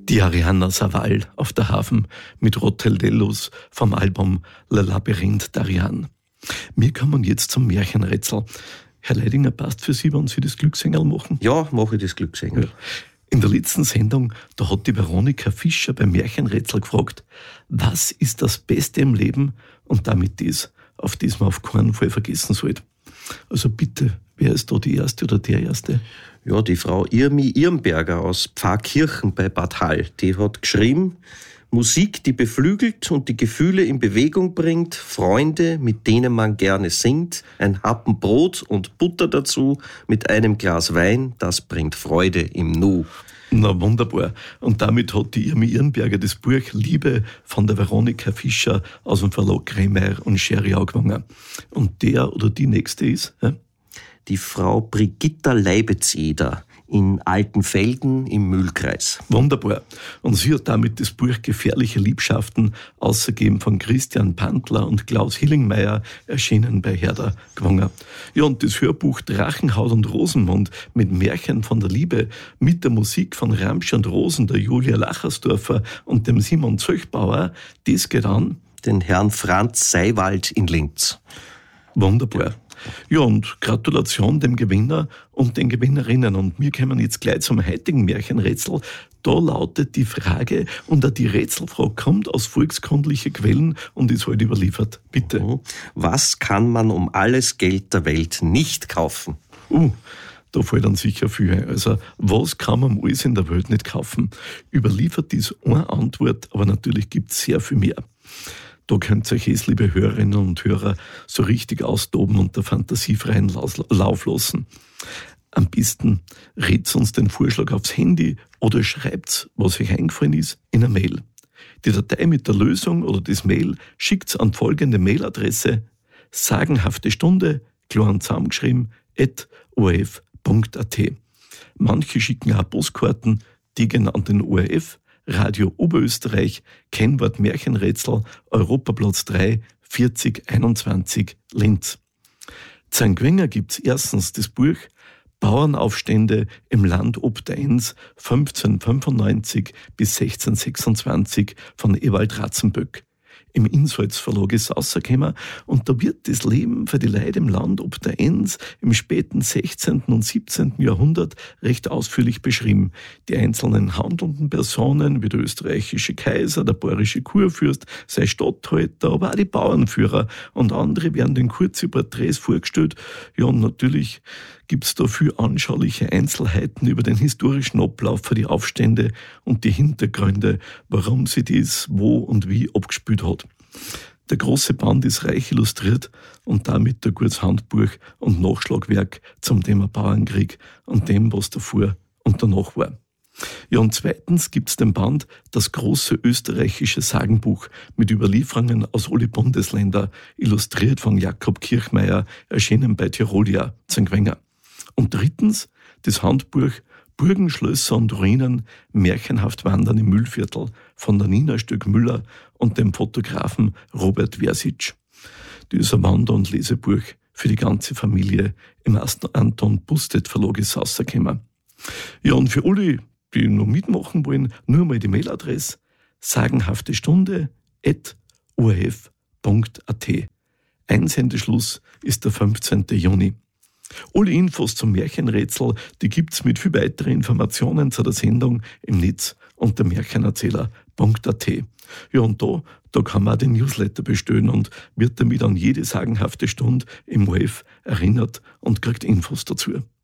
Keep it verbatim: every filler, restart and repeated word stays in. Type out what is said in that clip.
Die Arianna Saval auf der Hafen mit Rotellellus vom Album Le Labyrinth d'Ariane. Wir kommen jetzt zum Märchenrätsel. Herr Leidinger, passt für Sie, wenn Sie das Glücksengel machen? Ja, mache ich das Glücksengel. Ja. In der letzten Sendung, da hat die Veronika Fischer beim Märchenrätsel gefragt, was ist das Beste im Leben und damit das, auf das man auf keinen Fall vergessen sollte. Also bitte, wer ist da die Erste oder der Erste? Ja, die Frau Irmi Irmberger aus Pfarrkirchen bei Bad Hall, die hat geschrieben, Musik, die beflügelt und die Gefühle in Bewegung bringt, Freunde, mit denen man gerne singt, ein Happen Brot und Butter dazu, mit einem Glas Wein, das bringt Freude im Nu. Na wunderbar. Und damit hat die Irmi Irmberger das Buch Liebe von der Veronika Fischer aus dem Verlag Kremer und Sherry angefangen. Und der oder die nächste ist? Ja? Die Frau Brigitta Leibetseder in Altenfelden im Mühlkreis. Wunderbar. Und sie hat damit das Buch Gefährliche Liebschaften, ausgegeben von Christian Pantler und Klaus Hillingmeier, erschienen bei Herder gewonnen. Ja, und das Hörbuch Drachenhaut und Rosenmund mit Märchen von der Liebe, mit der Musik von Ramsch und Rosen, der Julia Lachersdorfer und dem Simon Zöchbauer, das geht an den Herrn Franz Seiwald in Linz. Wunderbar. Ja, und Gratulation dem Gewinner und den Gewinnerinnen. Und wir kommen jetzt gleich zum heutigen Märchenrätsel. Da lautet die Frage, und auch die Rätselfrage kommt aus volkskundlichen Quellen und ist heute überliefert. Bitte. Was kann man um alles Geld der Welt nicht kaufen? Uh, da fällt dann sicher viel ein. Also, was kann man alles in der Welt nicht kaufen? Überliefert ist eine Antwort, aber natürlich gibt es sehr viel mehr. Da könnt ihr euch jetzt, liebe Hörerinnen und Hörer, so richtig austoben und der Fantasie freien Lauf lassen. Am besten redet uns den Vorschlag aufs Handy oder schreibt, was euch eingefallen ist, in eine Mail. Die Datei mit der Lösung oder das Mail schickt an folgende Mailadresse sagenhafte Stunde, klein zusammengeschrieben, at o r f punkt a t. Manche schicken auch Postkarten, die genannten O R F, Radio Oberösterreich, Kennwort Märchenrätsel, Europaplatz drei, vierzig einundzwanzig, Linz. Sankt Wenger gibt's erstens das Buch Bauernaufstände im Land ob der Enns fünfzehnhundertfünfundneunzig bis sechzehnhundertsechsundzwanzig von Ewald Ratzenböck. Im Insalz Verlag ist es rausgekommen und da wird das Leben für die Leute im Land ob der Enns im späten sechzehnten und siebzehnten Jahrhundert recht ausführlich beschrieben. Die einzelnen handelnden Personen, wie der österreichische Kaiser, der bayerische Kurfürst, sein Statthalter, aber auch die Bauernführer und andere werden in kurze Porträts vorgestellt. Ja, und natürlich gibt's da viel anschauliche Einzelheiten über den historischen Ablauf für die Aufstände und die Hintergründe, warum sie das wo und wie abgespielt hat. Der große Band ist reich illustriert und damit ein gutes Handbuch und Nachschlagwerk zum Thema Bauernkrieg und dem, was davor und danach war. Ja, und zweitens gibt's den Band Das große österreichische Sagenbuch mit Überlieferungen aus alle Bundesländer, illustriert von Jakob Kirchmeier, erschienen bei Tirolia, Sankt Wenger. Und drittens das Handbuch Burgen, Schlösser und Ruinen, märchenhaft wandern im Mühlviertel von der Nina Stöck-Müller und dem Fotografen Robert Versic. Das ist ein Wander- und Lesebuch für die ganze Familie im Anton Bustet Verlag ist rausgekommen. Ja, und für alle, die noch mitmachen wollen, nur mal die Mailadresse sagenhafte Stunde at o r f punkt a t. Einsendeschluss ist der fünfzehnten Juni. Alle Infos zum Märchenrätsel, die gibt's mit viel weiteren Informationen zu der Sendung im Netz unter märchenerzähler punkt a t. Ja, und da, da kann man auch den Newsletter bestellen und wird damit an jede sagenhafte Stunde im O R F erinnert und kriegt Infos dazu.